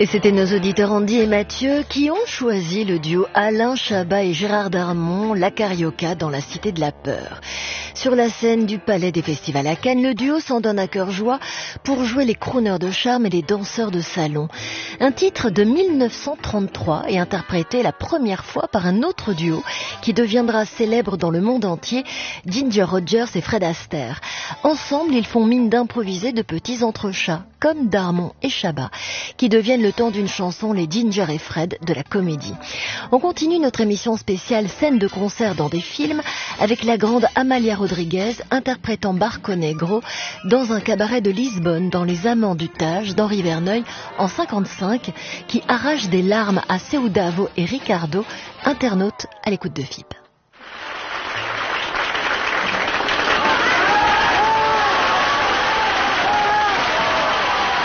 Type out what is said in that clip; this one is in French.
Et c'était nos auditeurs Andy et Mathieu qui ont choisi le duo Alain Chabat et Gérard Darmon, la Carioca dans la Cité de la Peur. Sur la scène du Palais des Festivals à Cannes, le duo s'en donne à cœur joie pour jouer les crooners de charme et les danseurs de salon. Un titre de 1933 et interprété la première fois par un autre duo qui deviendra célèbre dans le monde entier, Ginger Rogers et Fred Astaire. Ensemble, ils font mine d'improviser de petits entrechats, comme Darmon et Chabat, qui deviennent le temps d'une chanson les Ginger et Fred de la comédie. On continue notre émission spéciale scène de concert dans des films avec la grande Amalia Rodriguez interprétant Barco Negro dans un cabaret de Lisbonne dans Les Amants du Tage d'Henri Verneuil en 1955 qui arrache des larmes à Seudavo et Ricardo, internautes à l'écoute de FIP.